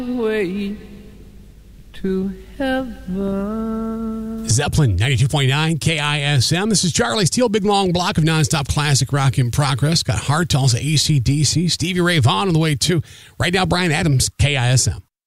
way to heaven. Zeppelin, 92.9 KISM. This is Charlie Steele, big long block of nonstop classic rock in progress. Got Hard Tells, AC/DC, Stevie Ray Vaughan on the way too. Right now, Bryan Adams, KISM.